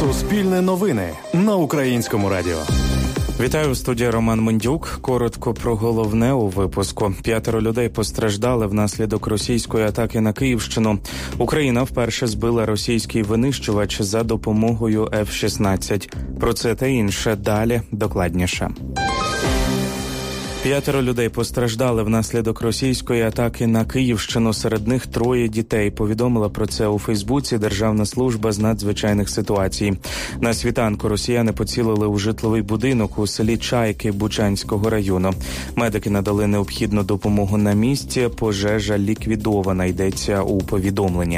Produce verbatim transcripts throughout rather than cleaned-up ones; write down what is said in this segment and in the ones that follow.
Суспільне новини на Українському радіо. Вітаю, студія Роман Мендюк. Коротко про головне у випуску. П'ятеро людей постраждали внаслідок російської атаки на Київщину. Україна вперше збила російський винищувач за допомогою еф шістнадцять. Про це та інше далі докладніше. П'ятеро людей постраждали внаслідок російської атаки на Київщину. Серед них троє дітей. Повідомила про це у Фейсбуці Державна служба з надзвичайних ситуацій. На світанку росіяни поцілили у житловий будинок у селі Чайки Бучанського району. Медики надали необхідну допомогу на місці. Пожежа ліквідована, йдеться у повідомленні.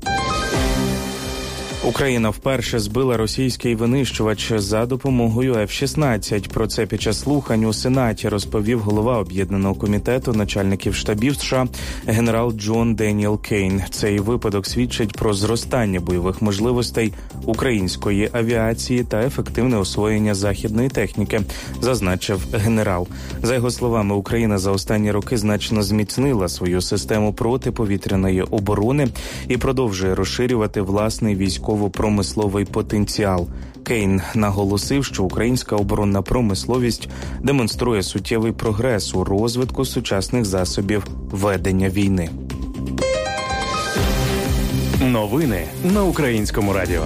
Україна вперше збила російський винищувач за допомогою еф шістнадцять. Про це під час слухань у Сенаті розповів голова Об'єднаного комітету начальників штабів США генерал Джон Деніел Кейн. Цей випадок свідчить про зростання бойових можливостей української авіації та ефективне освоєння західної техніки, зазначив генерал. За його словами, Україна за останні роки значно зміцнила свою систему протиповітряної оборони і продовжує розширювати власний військовий промисловий потенціал. Кейн наголосив, що українська оборонна промисловість демонструє суттєвий прогрес у розвитку сучасних засобів ведення війни. Новини на Українському радіо.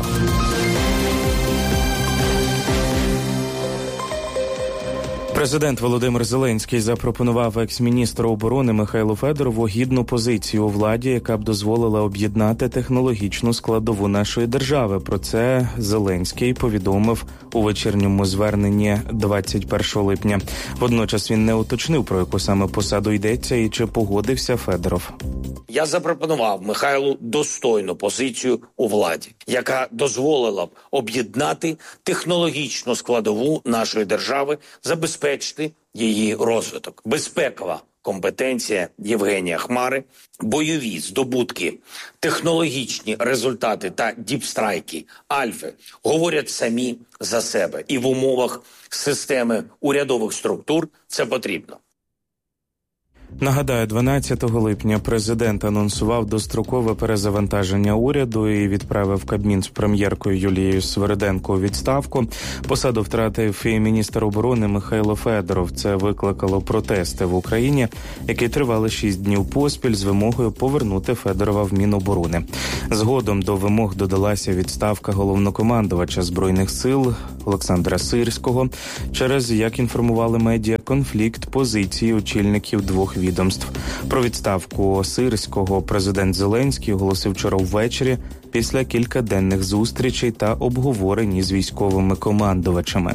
Президент Володимир Зеленський запропонував екс-міністру оборони Михайлу Федорову гідну позицію у владі, яка б дозволила об'єднати технологічну складову нашої держави. Про це Зеленський повідомив у вечірньому зверненні двадцять першого липня. Водночас він не уточнив, про яку саме посаду йдеться і чи погодився Федоров. Я запропонував Михайлу достойну позицію у владі, яка дозволила б об'єднати технологічну складову нашої держави, забезпечити її розвиток. Безпекова компетенція Євгенія Хмари, бойові здобутки, технологічні результати та діпстрайки Альфи говорять самі за себе. І в умовах системи урядових структур це потрібно. Нагадаю, дванадцятого липня президент анонсував дострокове перезавантаження уряду і відправив Кабмін з прем'єркою Юлією Свериденко у відставку. Посаду втратив і міністр оборони Михайло Федоров. Це викликало протести в Україні, які тривали шість днів поспіль з вимогою повернути Федорова в Міноборони. Згодом до вимог додалася відставка головнокомандувача Збройних сил Олександра Сирського через, як інформували медіа, конфлікт позицій очільників двох відомств. Про відставку Сирського президент Зеленський оголосив вчора ввечері після кількаденних зустрічей та обговорень із військовими командувачами.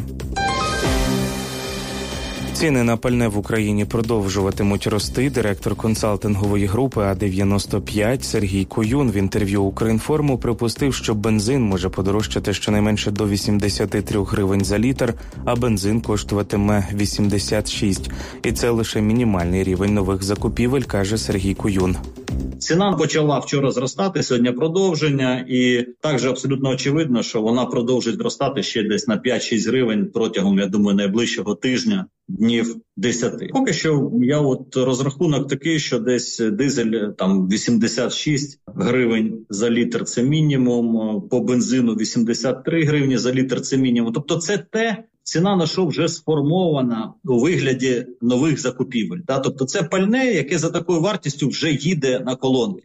Ціни на пальне в Україні продовжуватимуть рости. Директор консалтингової групи А дев'яносто п'ять Сергій Куюн в інтерв'ю «Укрінформу» припустив, що бензин може подорожчати щонайменше до вісімдесят три гривень за літр, а бензин коштуватиме вісімдесят шість. І це лише мінімальний рівень нових закупівель, каже Сергій Куюн. Ціна почала вчора зростати, сьогодні продовження, і також абсолютно очевидно, що вона продовжить зростати ще десь на п'ять-шість гривень протягом, я думаю, найближчого тижня, днів десяти. Поки що я от розрахунок такий, що десь дизель там вісімдесят шість гривень за літр – це мінімум, по бензину вісімдесят три гривні за літр – це мінімум. Тобто це те, ціна на що вже сформована у вигляді нових закупівель. Да? Тобто це пальне, яке за такою вартістю вже їде на колонки.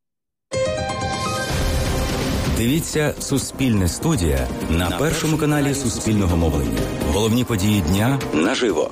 Дивіться «Суспільне студія» на першому каналі Суспільного мовлення. Головні події дня наживо.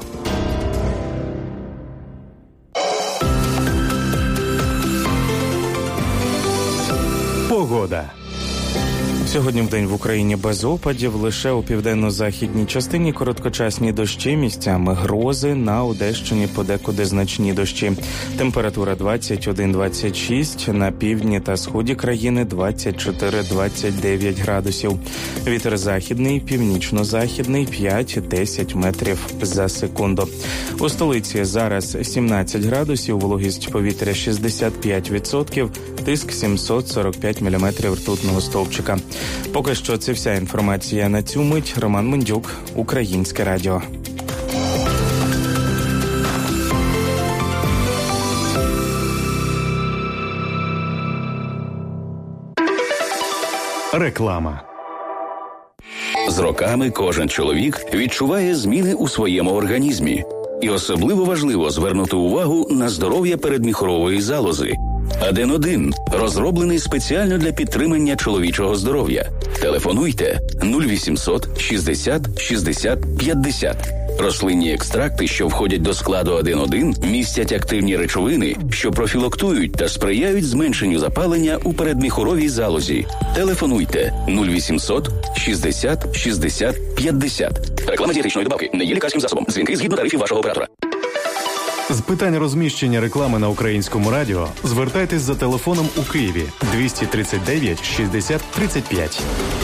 Погода. Сьогодні вдень в Україні без опадів, лише у південно-західній частині короткочасні дощі, місцями грози, на Одещині подекуди значні дощі. Температура двадцять один - двадцять шість, на півдні та сході країни двадцять чотири - двадцять дев'ять градусів. Вітер західний, північно-західний п'ять - десять метрів за секунду. У столиці зараз сімнадцять градусів, вологість повітря шістдесят п'ять відсотків, тиск сімсот сорок п'ять міліметрів ртутного стовпчика. Поки що це вся інформація на цю мить. Роман Мендюк, Українське радіо. Реклама. З роками кожен чоловік відчуває зміни у своєму організмі. І особливо важливо звернути увагу на здоров'я передміхорової залози. Аден один розроблений спеціально для підтримання чоловічого здоров'я. Телефонуйте нуль вісімсот шістдесят шістдесят п'ятдесят. Рослинні екстракти, що входять до складу Аден один, містять активні речовини, що профілактують та сприяють зменшенню запалення у передміхоровій залозі. Телефонуйте нуль вісімсот шістдесят шістдесят п'ятдесят. Реклама дієтичної добавки не є лікарським засобом. Дзвінки згідно тарифів вашого оператора. З питань розміщення реклами на Українському радіо звертайтесь за телефоном у Києві двісті тридцять дев'ять шістдесят тридцять п'ять.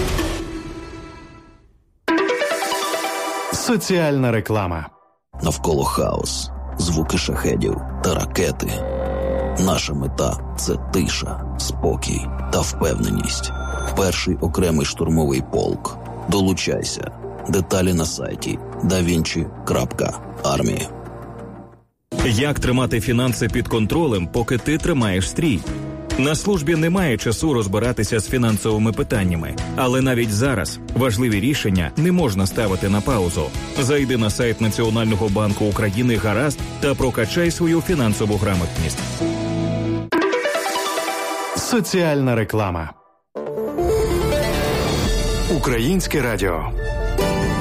Соціальна реклама. Навколо хаос, звуки шахедів та ракети. Наша мета – це тиша, спокій та впевненість. Перший окремий штурмовий полк. Долучайся. Деталі на сайті да вінчі крапка армія. Як тримати фінанси під контролем, поки ти тримаєш стрій? На службі немає часу розбиратися з фінансовими питаннями, але навіть зараз важливі рішення не можна ставити на паузу. Зайди на сайт Національного банку України «Гаразд» та прокачай свою фінансову грамотність. Соціальна реклама. Українське радіо.